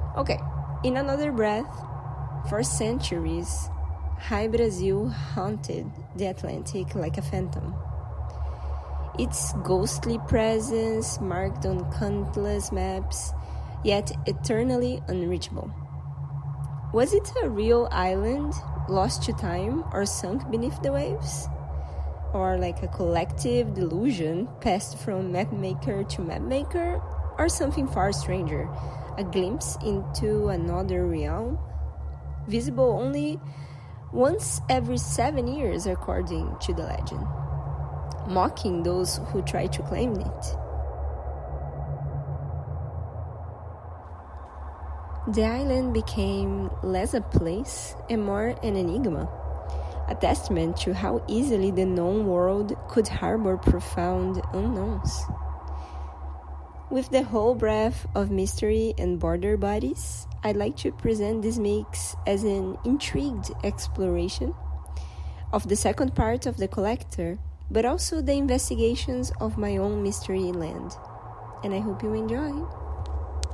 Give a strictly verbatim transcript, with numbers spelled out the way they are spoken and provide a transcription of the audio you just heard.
Okay, in another breath, for centuries, High Brazil haunted the Atlantic like a phantom. Its ghostly presence marked on countless maps, yet eternally unreachable. Was it a real island, lost to time, or sunk beneath the waves? Or like a collective delusion passed from mapmaker to mapmaker? Or something far stranger, a glimpse into another realm? Visible only once every seven years according to the legend, mocking those who try to claim it. The island became less a place and more an enigma, a testament to how easily the known world could harbor profound unknowns. With the whole breadth of mystery and border bodies, I'd like to present this mix as an intrigued exploration of the second part of The Collector, but also the investigations of my own mystery land. And I hope you enjoy.